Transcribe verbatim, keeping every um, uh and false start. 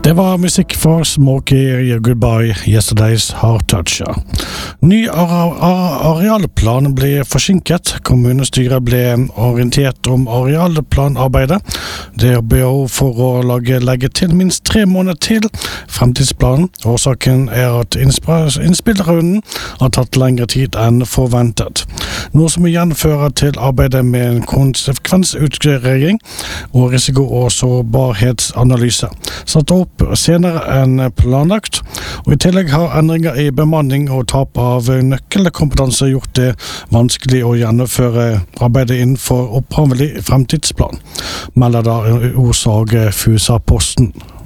Det var musikk for Smokey Goodbye, Yesterday's Heart Toucher. Ny arealplan ble forsinket. Kommunestyret ble orientert om arealplanarbeidet. Det er behov for å lage, legge til minst tre måneder til fremtidsplanen. Årsaken er at innspillrunden har tatt lengre tid enn forventet. Noe som igjen fører til arbeidet med en konsekvensutredning og risiko- og sårbarhetsanalyse. Satt opp senere enn planlagt, og i tillegg har endringer i bemanning og tap av nøkkelkompetanse gjort det vanskelig å gjennomføre arbeidet innenfor opphavlig fremtidsplan, melder da O S A G Fusa-posten.